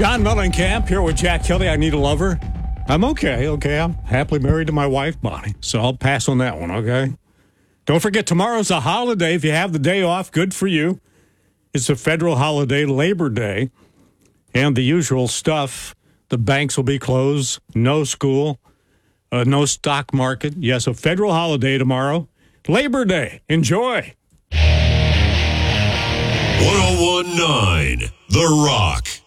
John Mellencamp here with Jack Kelly. I need a lover. I'm okay. I'm happily married to my wife, Bonnie. So I'll pass on that one, okay? Don't forget, tomorrow's a holiday. If you have the day off, good for you. It's a federal holiday, Labor Day. And the usual stuff. The banks will be closed. No school. No stock market. Yes, a federal holiday tomorrow. Labor Day. Enjoy. 1019 The Rock.